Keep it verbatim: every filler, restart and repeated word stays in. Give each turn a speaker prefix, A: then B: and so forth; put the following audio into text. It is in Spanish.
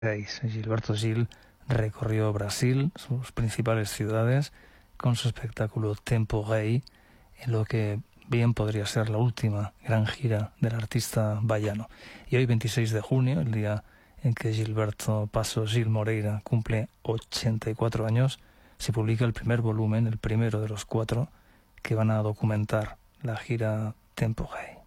A: Gilberto Gil recorrió Brasil, sus principales ciudades, con su espectáculo Tempo Gay, en lo que bien podría ser la última gran gira del artista baiano. Y hoy, veintiséis de junio, el día en que Gilberto Paso Gil Moreira cumple ochenta y cuatro años, se publica el primer volumen, el primero de los cuatro, que van a documentar la gira Tempo Gay.